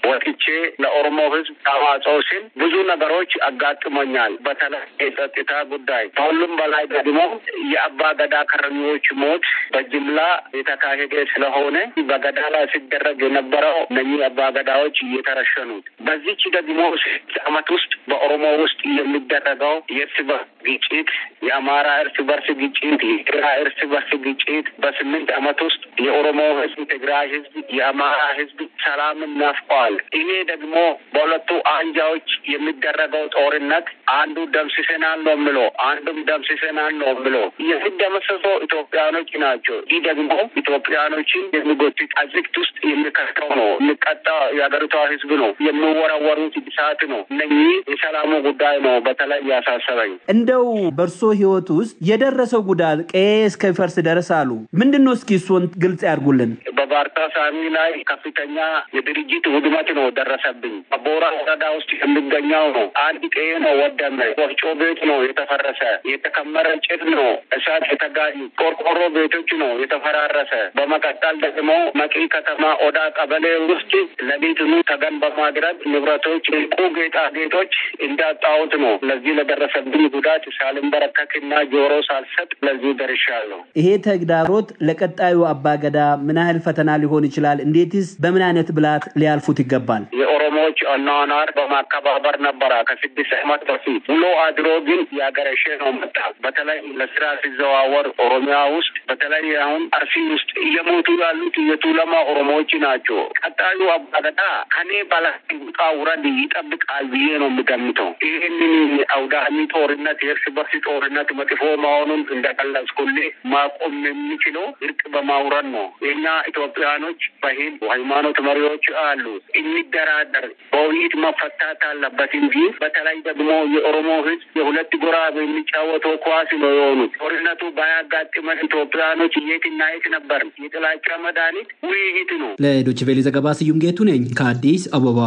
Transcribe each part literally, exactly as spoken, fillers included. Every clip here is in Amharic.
ወጥቼ ለኦሮሞ ህዝብ ታዋጾስን ብዙ ነገሮች አጋጥሞኛል። በተለይ የጸጥታ ጉዳይ ሁሉም በላይ ደግሞ የአባ ገዳ ከረኞች ሞት በጅምላ የተካሄደ ስለሆነ በገዳ ላይ ሲደረግ የነበረው እነኚህ አባ ገዳዎች እየተረሸኑት በዚህች ደግሞ አመት ውስጥ በኦሮሞ ውስጥ የሚደረገው የእርስ በርስ ግጭት የአማራ እርስ በርስ ግጭት የትግራይ እርስ በርስ ግጭት በስምንት አመት ውስጥ የኦሮሞ ህዝብ ትግራይ ህዝብ የአማራ ህዝብ ሰላምን ናፍቀዋል። ይሄ ደግሞ በሁለቱ አንጃዎች የሚደረገው ጦርነት አንዱ ደምስሰናል ነው ብሎ አንዱም ደምስሰናል ነው ብሎ የሚደመሰሰው ኢትዮጵያኖች ናቸው። ይህ ደግሞ ኢትዮጵያኖችን የሚጎትት አዝቅት ውስጥ የሚከተው ነው። የሚቀጣ የሀገሪቷ ህዝብ ነው። የሚወረወሩት እሳት ነው። እነዚህ የሰላሙ ጉዳይ ነው በተለይ ያሳሰበኝ። እንደው በርሶ ህይወት ውስጥ የደረሰው ጉዳት ቀዬ እስከሚፈርስ ደረሳሉ ምንድነው? እስኪ እሱን ግልጽ ያርጉልን። በባርታ ሳሚ ላይ ከፍተኛ የድርጅት ውድመት ነው ደረሰብኝ። በቦራ ወረዳ ውስጥ የሚገኘው ነው አንድ ቀዬ ነው ወደመ። ወፍጮ ቤት ነው የተፈረሰ። የተከመረ እንጨት ነው እሳት የተጋዩ። ቆርቆሮ ቤቶች ነው የተፈራረሰ። በመቀጠል ደግሞ መቂ ከተማ ኦዳ ቀበሌ ውስጥ ለቤትኑ ተገን በማድረግ ንብረቶች ቁ ጌጣጌጦች እንዳጣሁት ነው። ለዚህ ለደረሰብኝ ጉዳት ሳልንበረከክና ጆሮ ሳልሰጥ ለዚህ ደርሻለሁ። ይሄ ተግዳሮት ለቀጣዩ አባገዳ ምን ያህል ፈተና ሊሆን ይችላል? እንዴትስ በምን አይነት ብላት ሊያልፉት ይገባል? የኦሮሞዎች አናናር በማከባበር ነበር ከስድስት ዓመት በፊት ብሎ አድሮ ግን ያገረሸ ነው መጣ። በተለይ ለስራ ሲዘዋወር ኦሮሚያ ውስጥ በተለይ አሁን አርሲ ውስጥ እየሞቱ ያሉት የቱለማ ኦሮሞዎች ናቸው። ቀጣዩ አባገዳ ከኔ በላይ ውጣውረድ ይጠብቃል ብዬ ነው የምገምተው። ይህንን አውዳሚ ጦርነት የእርስ በርስ ጦርነት መጥፎ መሆኑን እንደገለጽኩልህ ማቆም የሚችለው እርቅ በማውረድ ነው። የኛ ኢትዮጵያኖች በሂል ሃይማኖት መሪዎች አሉ። እንደራደር በውይይት መፈታት አለበት እንጂ በተለይ ደግሞ የኦሮሞ ህዝብ የሁለት ጎራ የሚጫወተው ኳስ ነው የሆኑት። ጦርነቱ ባያጋጥመን ኢትዮጵያኖች የትና የት ነበር? የጥላቻ መድኃኒት ውይይት ነው። ለዶይቼ ቬለ ዘገባ ስዩም ጌቱ ነኝ ከአዲስ አበባ።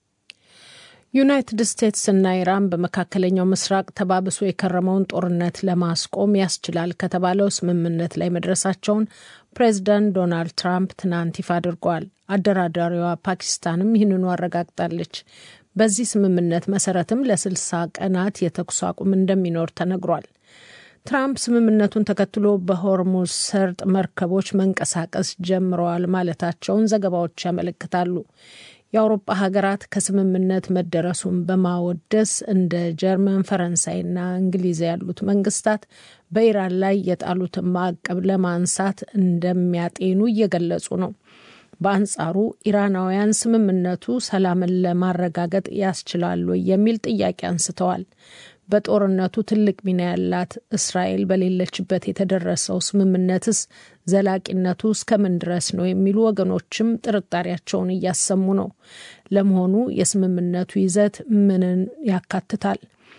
ዩናይትድ ስቴትስ እና ኢራን በመካከለኛው ምስራቅ ተባብሶ የከረመውን ጦርነት ለማስቆም ያስችላል ከተባለው ስምምነት ላይ መድረሳቸውን ፕሬዝዳንት ዶናልድ ትራምፕ ትናንት ይፋ አድርገዋል። አደራዳሪዋ ፓኪስታንም ይህንኑ አረጋግጣለች። በዚህ ስምምነት መሰረትም ለስልሳ ቀናት የተኩስ አቁም እንደሚኖር ተነግሯል። ትራምፕ ስምምነቱን ተከትሎ በሆርሙዝ ሰርጥ መርከቦች መንቀሳቀስ ጀምረዋል ማለታቸውን ዘገባዎች ያመለክታሉ። የአውሮፓ ሀገራት ከስምምነት መደረሱን በማወደስ እንደ ጀርመን፣ ፈረንሳይና እንግሊዝ ያሉት መንግስታት በኢራን ላይ የጣሉትን ማዕቀብ ለማንሳት እንደሚያጤኑ እየገለጹ ነው። በአንጻሩ ኢራናውያን ስምምነቱ ሰላምን ለማረጋገጥ ያስችላል የሚል ጥያቄ አንስተዋል። በጦርነቱ ትልቅ ሚና ያላት እስራኤል በሌለችበት የተደረሰው ስምምነትስ ዘላቂነቱ እስከምን ድረስ ነው የሚሉ ወገኖችም ጥርጣሬያቸውን እያሰሙ ነው። ለመሆኑ የስምምነቱ ይዘት ምንን ያካትታል?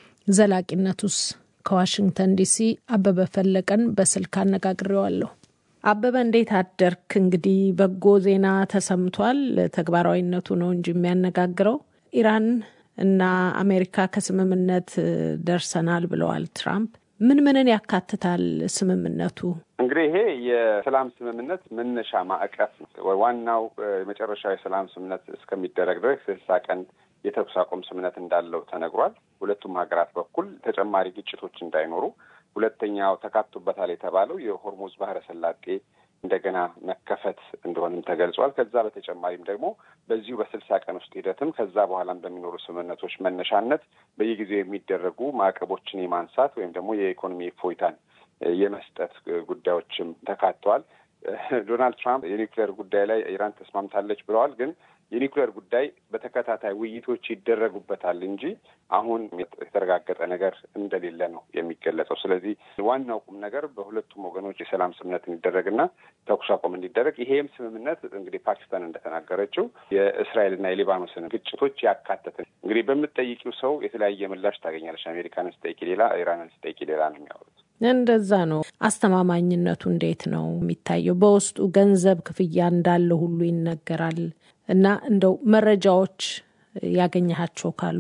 ዘላቂነቱስ? ከዋሽንግተን ዲሲ አበበ ፈለቀን በስልክ አነጋግሬዋለሁ። አበበ እንዴት አደርክ? እንግዲህ በጎ ዜና ተሰምቷል። ተግባራዊነቱ ነው እንጂ የሚያነጋግረው። ኢራን እና አሜሪካ ከስምምነት ደርሰናል ብለዋል ትራምፕ። ምን ምንን ያካትታል ስምምነቱ? እንግዲህ ይሄ የሰላም ስምምነት መነሻ ማዕቀፍ ዋናው የመጨረሻው የሰላም ስምምነት እስከሚደረግ ድረስ ስልሳ ቀን የተኩስ አቁም ስምምነት እንዳለው ተነግሯል። ሁለቱም ሀገራት በኩል ተጨማሪ ግጭቶች እንዳይኖሩ፣ ሁለተኛው ተካቶበታል የተባለው የሆርሙዝ ባህረ ሰላጤ እንደገና መከፈት እንደሆነም ተገልጿል። ከዛ በተጨማሪም ደግሞ በዚሁ በስልሳ ቀን ውስጥ ሂደትም ከዛ በኋላም በሚኖሩ ስምምነቶች መነሻነት በየጊዜው የሚደረጉ ማዕቀቦችን የማንሳት ወይም ደግሞ የኢኮኖሚ እፎይታን የመስጠት ጉዳዮችም ተካተዋል። ዶናልድ ትራምፕ የኒውክሌር ጉዳይ ላይ ኢራን ተስማምታለች ብለዋል። ግን የኒውክሌር ጉዳይ በተከታታይ ውይይቶች ይደረጉበታል እንጂ አሁን የተረጋገጠ ነገር እንደሌለ ነው የሚገለጸው። ስለዚህ ዋናው ቁም ነገር በሁለቱም ወገኖች የሰላም ስምምነት እንዲደረግና ተኩስ አቁም እንዲደረግ፣ ይሄም ስምምነት እንግዲህ ፓኪስታን እንደተናገረችው የእስራኤልና የሊባኖስን ግጭቶች ያካተተ። እንግዲህ በምትጠይቂው ሰው የተለያየ ምላሽ ታገኛለች። አሜሪካንን ስጠይቂ ሌላ፣ ኢራንን ስጠይቂ ሌላ ነው የሚያወሩት። እንደዛ ነው። አስተማማኝነቱ እንዴት ነው የሚታየው? በውስጡ ገንዘብ ክፍያ እንዳለ ሁሉ ይነገራል እና እንደው መረጃዎች ያገኘሃቸው ካሉ?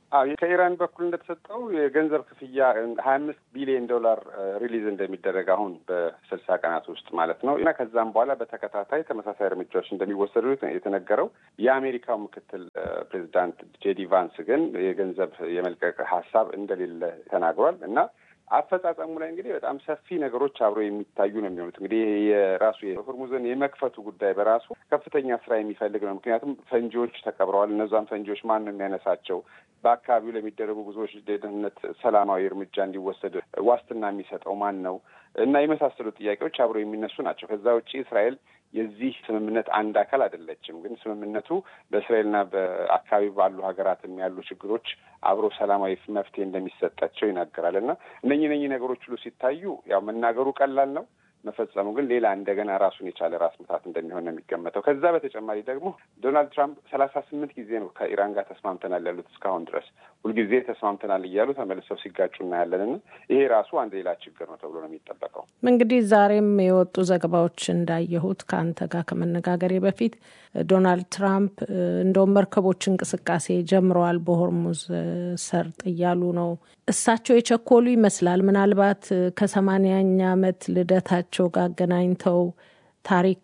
አዎ ከኢራን በኩል እንደተሰጠው የገንዘብ ክፍያ ሀያ አምስት ቢሊዮን ዶላር ሪሊዝ እንደሚደረግ አሁን በስልሳ ቀናት ውስጥ ማለት ነው እና ከዛም በኋላ በተከታታይ ተመሳሳይ እርምጃዎች እንደሚወሰዱ የተነገረው። የአሜሪካው ምክትል ፕሬዚዳንት ጄዲ ቫንስ ግን የገንዘብ የመልቀቅ ሀሳብ እንደሌለ ተናግሯል እና አፈጻጸሙ ላይ እንግዲህ በጣም ሰፊ ነገሮች አብረው የሚታዩ ነው የሚሆኑት። እንግዲህ የራሱ የሆርሙዝን የመክፈቱ ጉዳይ በራሱ ከፍተኛ ስራ የሚፈልግ ነው። ምክንያቱም ፈንጂዎች ተቀብረዋል። እነዛም ፈንጂዎች ማን ነው የሚያነሳቸው? በአካባቢው ለሚደረጉ ጉዞዎች ደህንነት ሰላማዊ እርምጃ እንዲወሰድ ዋስትና የሚሰጠው ማን ነው? እና የመሳሰሉ ጥያቄዎች አብረው የሚነሱ ናቸው። ከዛ ውጭ እስራኤል የዚህ ስምምነት አንድ አካል አይደለችም። ግን ስምምነቱ በእስራኤልና በአካባቢ ባሉ ሀገራትም ያሉ ችግሮች አብሮ ሰላማዊ መፍትሄ እንደሚሰጣቸው ይናገራል እና እነኚህ እነኚህ ነገሮች ሁሉ ሲታዩ ያው መናገሩ ቀላል ነው፣ መፈጸሙ ግን ሌላ እንደገና ራሱን የቻለ ራስ ምታት እንደሚሆን ነው የሚገመተው። ከዛ በተጨማሪ ደግሞ ዶናልድ ትራምፕ ሰላሳ ስምንት ጊዜ ነው ከኢራን ጋር ተስማምተናል ያሉት እስካሁን ድረስ። ሁልጊዜ ተስማምተናል እያሉ ተመልሰው ሲጋጩ እናያለንና ይሄ ራሱ አንድ ሌላ ችግር ነው ተብሎ ነው የሚጠበቀው። እንግዲህ ዛሬም የወጡ ዘገባዎች እንዳየሁት ከአንተ ጋር ከመነጋገሬ በፊት ዶናልድ ትራምፕ እንደውም መርከቦች እንቅስቃሴ ጀምረዋል በሆርሙዝ ሰርጥ እያሉ ነው። እሳቸው የቸኮሉ ይመስላል። ምናልባት ከሰማንያኛ ዓመት ልደታቸው ጋር አገናኝተው ታሪክ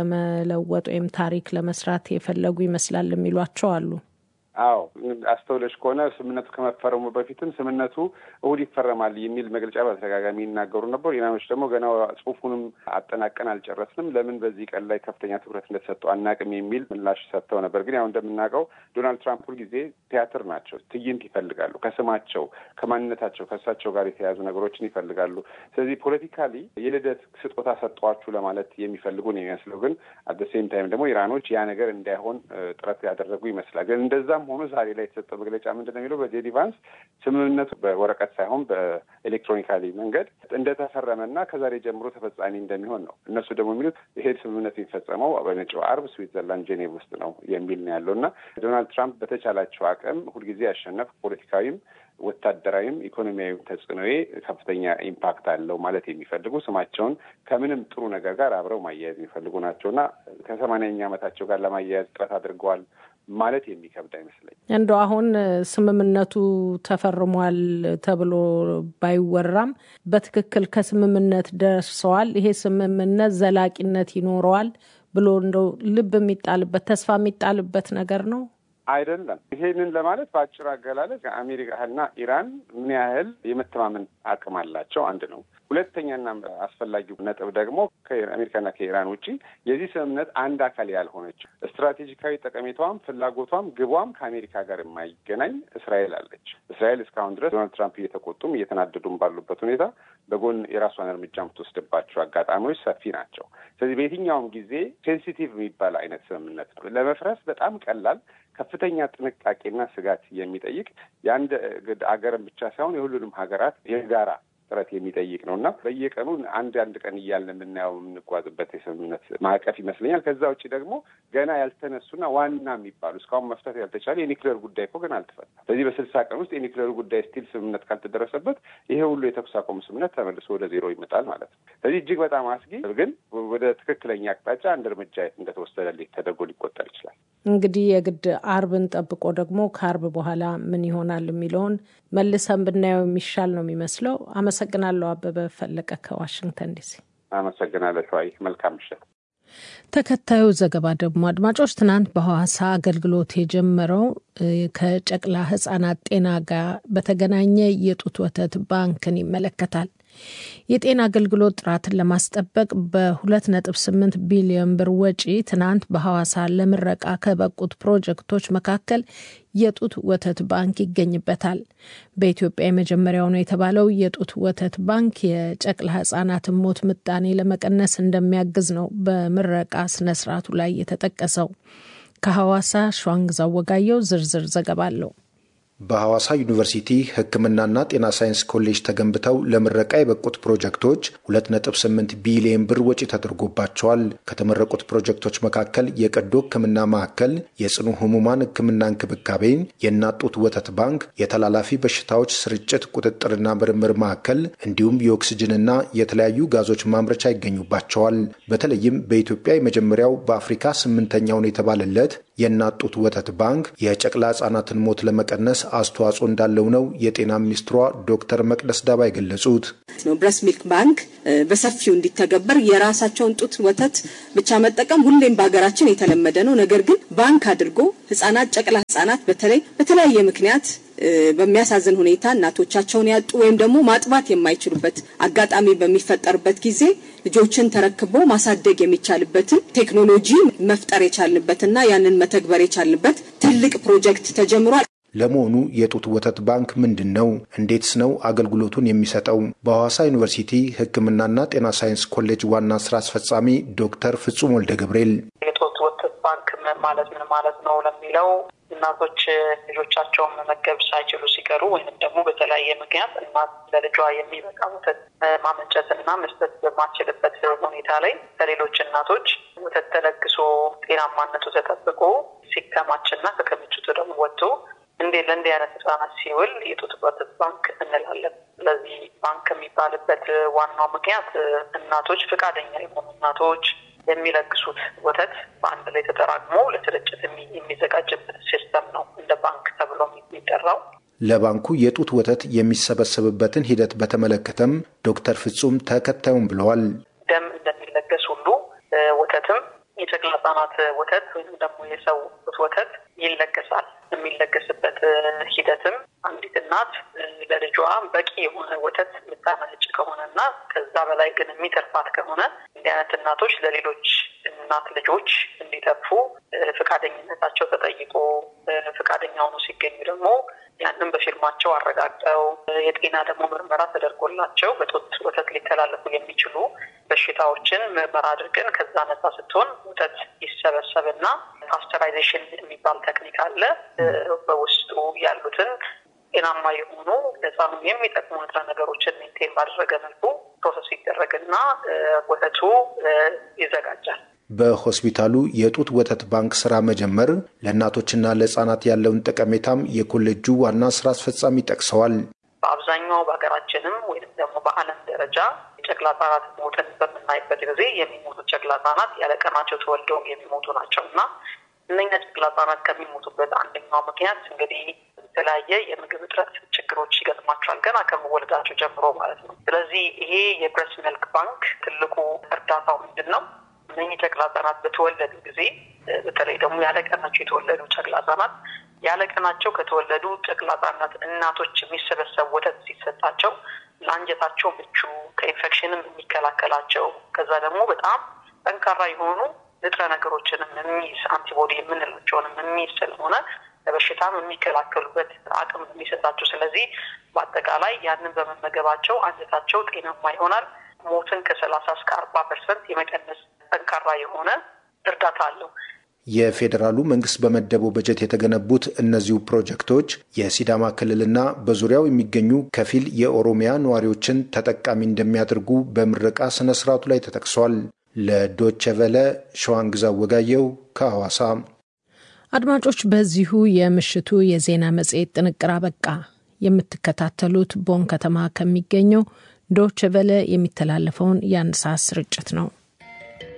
ለመለወጥ ወይም ታሪክ ለመስራት የፈለጉ ይመስላል የሚሏቸው አሉ። አዎ አስተውለሽ ከሆነ ስምምነቱ ከመፈረሙ በፊትም ስምምነቱ እሁድ ይፈረማል የሚል መግለጫ በተደጋጋሚ ይናገሩ ነበር። ኢራኖች ደግሞ ገና ጽሁፉንም አጠናቀን አልጨረስንም፣ ለምን በዚህ ቀን ላይ ከፍተኛ ትኩረት እንደተሰጠው አናቅም የሚል ምላሽ ሰጥተው ነበር። ግን ያው እንደምናውቀው ዶናልድ ትራምፕ ሁልጊዜ ቲያትር ናቸው። ትዕይንት ይፈልጋሉ። ከስማቸው ከማንነታቸው ከእሳቸው ጋር የተያያዙ ነገሮችን ይፈልጋሉ። ስለዚህ ፖለቲካሊ የልደት ስጦታ ሰጠዋችሁ ለማለት የሚፈልጉ ነው የሚመስለው። ግን አት ዘ ሴም ታይም ደግሞ ኢራኖች ያ ነገር እንዳይሆን ጥረት ያደረጉ ይመስላል። ግን እንደዛም ሆኖ ዛሬ ላይ የተሰጠው መግለጫ ምንድን ነው የሚለው በጄዲ ቫንስ ስምምነቱ በወረቀት ሳይሆን በኤሌክትሮኒካሊ መንገድ እንደተፈረመና ከዛሬ ጀምሮ ተፈጻሚ እንደሚሆን ነው። እነሱ ደግሞ የሚሉት ይሄ ስምምነቱ የሚፈጸመው በመጪው አርብ ስዊትዘርላንድ ጄኔቭ ውስጥ ነው የሚል ነው ያለው እና ዶናልድ ትራምፕ በተቻላቸው አቅም ሁልጊዜ ያሸነፍ ፖለቲካዊም ወታደራዊም ኢኮኖሚያዊ ተጽዕኖዬ ከፍተኛ ኢምፓክት አለው ማለት የሚፈልጉ ስማቸውን ከምንም ጥሩ ነገር ጋር አብረው ማያያዝ የሚፈልጉ ናቸውና ከሰማንያኛ ዓመታቸው ጋር ለማያያዝ ጥረት አድርገዋል ማለት የሚከብድ አይመስለኝ። እንደው አሁን ስምምነቱ ተፈርሟል ተብሎ ባይወራም በትክክል ከስምምነት ደርሰዋል፣ ይሄ ስምምነት ዘላቂነት ይኖረዋል ብሎ እንደው ልብ የሚጣልበት ተስፋ የሚጣልበት ነገር ነው አይደለም። ይሄንን ለማለት በአጭር አገላለጽ አሜሪካና ኢራን ምን ያህል የመተማመን አቅም አላቸው አንድ ነው። ሁለተኛና አስፈላጊው ነጥብ ደግሞ ከአሜሪካና ከኢራን ውጪ የዚህ ስምምነት አንድ አካል ያልሆነች ስትራቴጂካዊ ጠቀሜታዋም ፍላጎቷም ግቧም ከአሜሪካ ጋር የማይገናኝ እስራኤል አለች። እስራኤል እስካሁን ድረስ ዶናልድ ትራምፕ እየተቆጡም እየተናደዱም ባሉበት ሁኔታ በጎን የራሷን እርምጃ የምትወስድባቸው አጋጣሚዎች ሰፊ ናቸው። ስለዚህ በየትኛውም ጊዜ ሴንሲቲቭ የሚባል አይነት ስምምነት ነው። ለመፍረስ በጣም ቀላል ከፍተኛ ጥንቃቄና ስጋት የሚጠይቅ የአንድ ሀገርን ብቻ ሳይሆን የሁሉንም ሀገራት የጋራ ጥረት የሚጠይቅ ነው እና በየቀኑ አንድ አንድ ቀን እያልን የምናየው የምንጓዝበት የስምምነት ማዕቀፍ ይመስለኛል። ከዛ ውጭ ደግሞ ገና ያልተነሱና ዋና የሚባሉ እስካሁን መፍታት ያልተቻለ የኒክሌር ጉዳይ እኮ ገና አልተፈታም። ስለዚህ በስልሳ ቀን ውስጥ የኒክሌር ጉዳይ ስቲል ስምምነት ካልተደረሰበት ይሄ ሁሉ የተኩስ አቁም ስምምነት ተመልሶ ወደ ዜሮ ይመጣል ማለት ነው። ስለዚህ እጅግ በጣም አስጊ ግን ወደ ትክክለኛ አቅጣጫ አንድ እርምጃ እንደተወሰደልኝ ተደርጎ ሊቆጠር ይችላል። እንግዲህ የግድ አርብን ጠብቆ ደግሞ ከአርብ በኋላ ምን ይሆናል የሚለውን መልሰን ብናየው የሚሻል ነው የሚመስለው። አመሰግናለሁ። አበበ ፈለቀ ከዋሽንግተን ዲሲ። አመሰግናለሁ። ሸዋይ መልካም ምሽት። ተከታዩ ዘገባ ደግሞ አድማጮች ትናንት በሐዋሳ አገልግሎት የጀመረው ከጨቅላ ህጻናት ጤና ጋር በተገናኘ የጡት ወተት ባንክን ይመለከታል። የጤና አገልግሎት ጥራትን ለማስጠበቅ በሁለት ነጥብ ስምንት ቢሊዮን ብር ወጪ ትናንት በሐዋሳ ለምረቃ ከበቁት ፕሮጀክቶች መካከል የጡት ወተት ባንክ ይገኝበታል። በኢትዮጵያ የመጀመሪያው ነው የተባለው የጡት ወተት ባንክ የጨቅላ ህጻናትን ሞት ምጣኔ ለመቀነስ እንደሚያግዝ ነው በምረቃ ስነስርዓቱ ላይ የተጠቀሰው። ከሐዋሳ ሸዋንግዛው ወጋየው ዝርዝር ዘገባ አለው። በሐዋሳ ዩኒቨርሲቲ ሕክምናና ጤና ሳይንስ ኮሌጅ ተገንብተው ለምረቃ የበቁት ፕሮጀክቶች ሁለት ነጥብ ስምንት ቢሊዮን ብር ወጪ ተደርጎባቸዋል። ከተመረቁት ፕሮጀክቶች መካከል የቀዶ ሕክምና ማዕከል፣ የጽኑ ህሙማን ሕክምና እንክብካቤ፣ የእናት ጡት ወተት ባንክ፣ የተላላፊ በሽታዎች ስርጭት ቁጥጥርና ምርምር ማዕከል እንዲሁም የኦክስጅንና የተለያዩ ጋዞች ማምረቻ ይገኙባቸዋል። በተለይም በኢትዮጵያ የመጀመሪያው በአፍሪካ ስምንተኛው ነው የተባለለት የእናት ጡት ወተት ባንክ የጨቅላ ህጻናትን ሞት ለመቀነስ አስተዋጽኦ እንዳለው ነው የጤና ሚኒስትሯ ዶክተር መቅደስ ዳባ የገለጹት። ብረስት ሚልክ ባንክ በሰፊው እንዲተገበር የራሳቸውን ጡት ወተት ብቻ መጠቀም ሁሌም በአገራችን የተለመደ ነው። ነገር ግን ባንክ አድርጎ ህጻናት ጨቅላ ህጻናት በተለይ በተለያየ ምክንያት በሚያሳዝን ሁኔታ እናቶቻቸውን ያጡ ወይም ደግሞ ማጥባት የማይችሉበት አጋጣሚ በሚፈጠርበት ጊዜ ልጆችን ተረክቦ ማሳደግ የሚቻልበትን ቴክኖሎጂ መፍጠር የቻልንበትና ያንን መተግበር የቻልንበት ትልቅ ፕሮጀክት ተጀምሯል። ለመሆኑ የጡት ወተት ባንክ ምንድነው? እንዴትስ ነው አገልግሎቱን የሚሰጠው? በሐዋሳ ዩኒቨርሲቲ ሕክምናና ጤና ሳይንስ ኮሌጅ ዋና ስራ አስፈጻሚ ዶክተር ፍጹም ወልደ ገብርኤል የጡት ወተት ባንክ ማለት ምን ማለት ነው ለሚለው እናቶች ልጆቻቸውን መመገብ ሳይችሉ ሲቀሩ ወይም ደግሞ በተለያየ ምክንያት እናት ለልጇ የሚበቃ ወተት ማመንጨትና መስጠት በማይችልበት ሁኔታ ላይ ከሌሎች እናቶች ወተት ተለግሶ ጤናማነቱ ተጠብቆ ሲከማችና ከክምችቱ ደግሞ ወጥቶ እንደ ለእንዲህ አይነት ህጻናት ሲውል የጡት ወተት ባንክ እንላለን። ስለዚህ ባንክ የሚባልበት ዋናው ምክንያት እናቶች ፈቃደኛ የሆኑ እናቶች የሚለግሱት ወተት በአንድ ላይ ተጠራቅሞ ለስርጭት የሚዘጋጅበት ሲስተም ነው እንደ ባንክ ተብሎ የሚጠራው። ለባንኩ የጡት ወተት የሚሰበሰብበትን ሂደት በተመለከተም ዶክተር ፍጹም ተከታዩን ብለዋል። ደም እንደሚለገስ ሁሉ ወተትም የጨቅላ ህጻናት ወተት ወይም ደግሞ የሰው ወተት ይለገሳል። የሚለገስበት ሂደትም አንዲት እናት ለልጇ በቂ የሆነ ወተት የምታመነጭ ከሆነና ከዛ በላይ ግን የሚተርፋት ከሆነ እንዲህ አይነት እናቶች ለሌሎች እናት ልጆች እንዲተርፉ ፈቃደኝነታቸው ተጠይቆ ፈቃደኛ ሆነው ሲገኙ ደግሞ ያንን በፊርማቸው አረጋግጠው የጤና ደግሞ ምርመራ ተደርጎላቸው በጡት ወተት ሊተላለፉ የሚችሉ በሽታዎችን ምርመራ አድርገን ከዛ ነፃ ስትሆን ወተት ይሰበሰብና ፓስቸራይዜሽን የሚባል ቴክኒክ አለ። በውስጡ ያሉትን ጤናማ የሆኑ ለህፃኑ የሚጠቅሙ ንጥረ ነገሮችን ሜንቴን ባደረገ መልኩ ፕሮሰስ ይደረግና ወተቱ ይዘጋጃል። በሆስፒታሉ የጡት ወተት ባንክ ስራ መጀመር ለእናቶችና ለህፃናት ያለውን ጠቀሜታም የኮሌጁ ዋና ስራ አስፈጻሚ ጠቅሰዋል። በአብዛኛው በሀገራችንም ወይም ደግሞ በዓለም ደረጃ ጨቅላ ህጻናት ሞትን በምናይበት ጊዜ የሚሞቱ ጨቅላ ህጻናት ያለቀናቸው ተወልደው የሚሞቱ ናቸውና እነኛ ጨቅላ ህጻናት ከሚሞቱበት አንደኛው ምክንያት እንግዲህ የተለያየ የምግብ እጥረት ችግሮች ይገጥማቸዋል ገና ከመወለዳቸው ጀምሮ ማለት ነው። ስለዚህ ይሄ የብረስት ሚልክ ባንክ ትልቁ እርዳታው ምንድነው? እነኚህ ጨቅላ ህጻናት በተወለዱ ጊዜ በተለይ ደግሞ ያለቀናቸው የተወለዱ ጨቅላ ህጻናት ያለቀናቸው ከተወለዱ ጨቅላ ህጻናት እናቶች የሚሰበሰብ ወተት ሲሰጣቸው ለአንጀታቸው ምቹ ከኢንፌክሽንም የሚከላከላቸው ከዛ ደግሞ በጣም ጠንካራ የሆኑ ንጥረ ነገሮችንም የሚይዝ አንቲቦዲ የምንላቸውንም የሚይዝ ስለሆነ ለበሽታም የሚከላከሉበት አቅም የሚሰጣቸው። ስለዚህ በአጠቃላይ ያንን በመመገባቸው አንጀታቸው ጤናማ ይሆናል። ሞትን ከሰላሳ እስከ አርባ ፐርሰንት የመቀነስ ጠንካራ የሆነ እርዳታ አለው። የፌዴራሉ መንግስት በመደበው በጀት የተገነቡት እነዚሁ ፕሮጀክቶች የሲዳማ ክልልና በዙሪያው የሚገኙ ከፊል የኦሮሚያ ነዋሪዎችን ተጠቃሚ እንደሚያደርጉ በምረቃ ስነ ስርዓቱ ላይ ተጠቅሷል። ለዶቼ ቬለ ሸዋንግዛው ወጋየው ከሐዋሳ። አድማጮች፣ በዚሁ የምሽቱ የዜና መጽሔት ጥንቅር አበቃ። የምትከታተሉት ቦን ከተማ ከሚገኘው ዶቼ ቬለ የሚተላለፈውን የአንድ ሰዓት ስርጭት ነው።